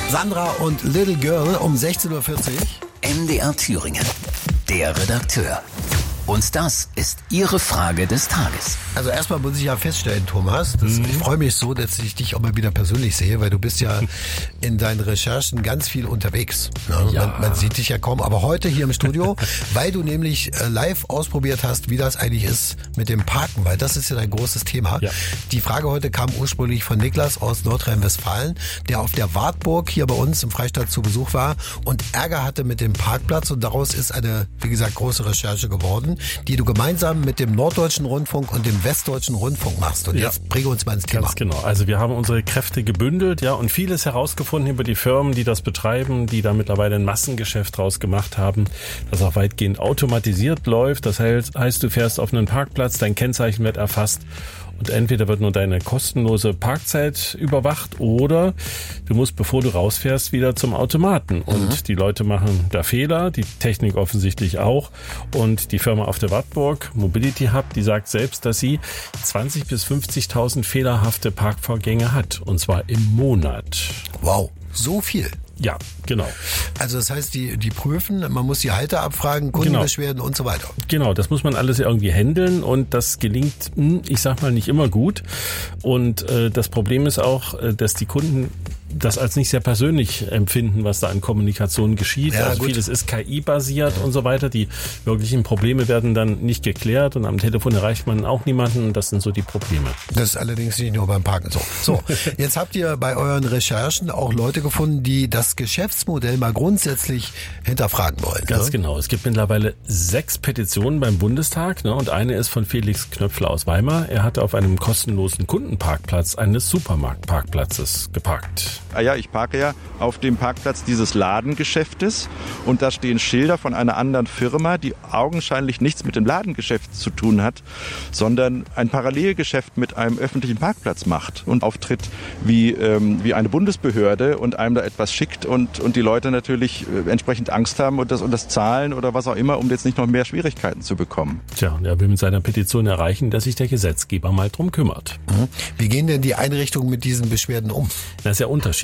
Sandra und Little Girl um 16.40 Uhr. MDR Thüringen, der Redakteur. Und das ist Ihre Frage des Tages. Also erstmal muss ich ja feststellen, Thomas, ich freue mich so, dass ich dich auch mal wieder persönlich sehe, weil du bist ja in deinen Recherchen ganz viel unterwegs. Ja. Man sieht dich ja kaum, aber heute hier im Studio, weil du nämlich live ausprobiert hast, wie das eigentlich ist mit dem Parken, weil das ist ja dein großes Thema. Ja. Die Frage heute kam ursprünglich von Niklas aus Nordrhein-Westfalen, der auf der Wartburg hier bei uns im Freistaat zu Besuch war und Ärger hatte mit dem Parkplatz und daraus ist eine, wie gesagt, große Recherche geworden, die du gemeinsam mit dem Norddeutschen Rundfunk und dem Westdeutschen Rundfunk machst. Und jetzt bringe uns mal ins Thema. Ganz genau. Also wir haben unsere Kräfte gebündelt, ja, und vieles herausgefunden über die Firmen, die das betreiben, die da mittlerweile ein Massengeschäft draus gemacht haben, das auch weitgehend automatisiert läuft. Das heißt, du fährst auf einen Parkplatz, dein Kennzeichen wird erfasst und entweder wird nur deine kostenlose Parkzeit überwacht oder du musst, bevor du rausfährst, wieder zum Automaten. Und die Leute machen da Fehler, die Technik offensichtlich auch. Und die Firma auf der Wartburg, Mobility Hub, die sagt selbst, dass sie 20.000 bis 50.000 fehlerhafte Parkvorgänge hat. Und zwar im Monat. Wow, so viel. Ja, genau. Also das heißt, die prüfen, man muss die Halter abfragen, Kundenbeschwerden und so weiter. Genau, das muss man alles irgendwie handeln und das gelingt, ich sag mal, nicht immer gut. Und das Problem ist auch, dass die Kunden das als nicht sehr persönlich empfinden, was da an Kommunikation geschieht. Ja, also vieles ist KI-basiert und so weiter. Die wirklichen Probleme werden dann nicht geklärt und am Telefon erreicht man auch niemanden. Das sind so die Probleme. Das ist allerdings nicht nur beim Parken so. So, jetzt habt ihr bei euren Recherchen auch Leute gefunden, die das Geschäftsmodell mal grundsätzlich hinterfragen wollen. Ganz genau. Es gibt mittlerweile 6 Petitionen beim Bundestag, und eine ist von Felix Knöpfler aus Weimar. Er hatte auf einem kostenlosen Kundenparkplatz eines Supermarktparkplatzes geparkt. Ja, ich parke ja auf dem Parkplatz dieses Ladengeschäftes und da stehen Schilder von einer anderen Firma, die augenscheinlich nichts mit dem Ladengeschäft zu tun hat, sondern ein Parallelgeschäft mit einem öffentlichen Parkplatz macht und auftritt wie eine Bundesbehörde und einem da etwas schickt und die Leute natürlich entsprechend Angst haben und das zahlen oder was auch immer, um jetzt nicht noch mehr Schwierigkeiten zu bekommen. Tja, er will mit seiner Petition erreichen, dass sich der Gesetzgeber mal drum kümmert. Wie gehen denn die Einrichtungen mit diesen Beschwerden um? Das ist ja unterschiedlich,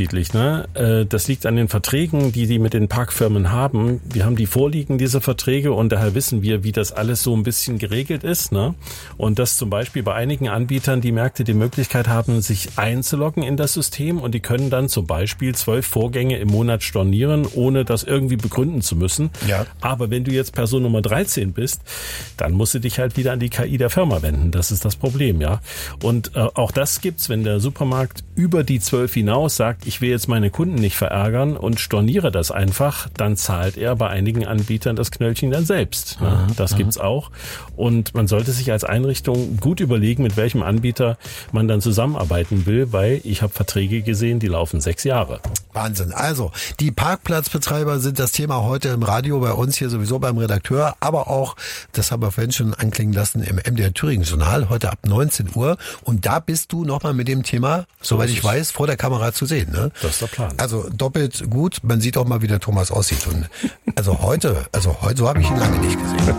ne? Das liegt an den Verträgen, die mit den Parkfirmen haben. Wir haben die vorliegen, diese Verträge, und daher wissen wir, wie das alles so ein bisschen geregelt ist, ne? Und dass zum Beispiel bei einigen Anbietern die Märkte die Möglichkeit haben, sich einzuloggen in das System und die können dann zum Beispiel 12 Vorgänge im Monat stornieren, ohne das irgendwie begründen zu müssen. Ja. Aber wenn du jetzt Person Nummer 13 bist, dann musst du dich halt wieder an die KI der Firma wenden. Das ist das Problem, ja. Und auch das gibt's, wenn der Supermarkt über die 12 hinaus sagt, ich will jetzt meine Kunden nicht verärgern und storniere das einfach, dann zahlt er bei einigen Anbietern das Knöllchen dann selbst. Ne? Das gibt's auch. Und man sollte sich als Einrichtung gut überlegen, mit welchem Anbieter man dann zusammenarbeiten will, weil ich habe Verträge gesehen, die laufen 6 Jahre. Wahnsinn. Also, die Parkplatzbetreiber sind das Thema heute im Radio bei uns hier sowieso beim Redakteur, aber auch, das haben wir vorhin schon anklingen lassen, im MDR Thüringen Journal, heute ab 19 Uhr. Und da bist du nochmal mit dem Thema, soweit ich weiß, vor der Kamera zu sehen. Ne? Das ist der Plan. Also doppelt gut, man sieht auch mal, wie der Thomas aussieht. Und so habe ich ihn lange nicht gesehen.